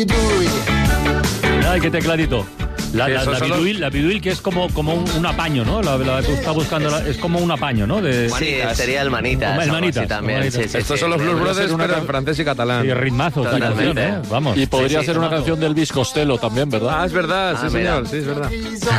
Ay, qué tecladito. La biduil, que es como un apaño, ¿no? La que está buscando, es como un apaño, ¿no? Sí, sería el Manitas. El Manitas también. Sí, Estos son los Blues Brothers, pero en francés y catalán. Y ritmazos la canción, ¿eh? Vamos. Y podría ser una canción del Elvis Costello también, ¿verdad? Ah, es verdad, sí, señor, sí, es verdad.